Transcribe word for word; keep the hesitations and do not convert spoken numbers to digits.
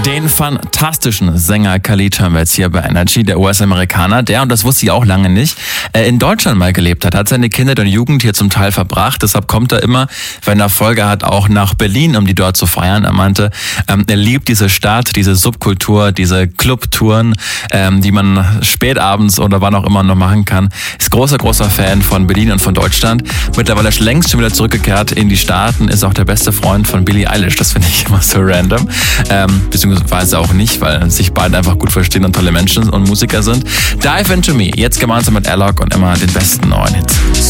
Den fantastischen Sänger Khalid hören wir jetzt hier bei Energy, der U S-Amerikaner, der, und das wusste ich auch lange nicht, in Deutschland mal gelebt hat, hat seine Kindheit und Jugend hier zum Teil verbracht. Deshalb kommt er immer, wenn er Folge hat, auch nach Berlin, um die dort zu feiern. Er meinte, er liebt diese Stadt, diese Subkultur, diese Clubtouren, die man spätabends oder wann auch immer noch machen kann. Ist großer, großer Fan von Berlin und von Deutschland. Mittlerweile längst schon wieder zurückgekehrt in die Staaten, ist auch der beste Freund von Billie Eilish. Das finde ich immer so random. Ähm, beziehungsweise auch nicht, weil sich beide einfach gut verstehen und tolle Menschen und Musiker sind. Dive Into Me, jetzt gemeinsam mit Alok und immer den besten neuen Hits.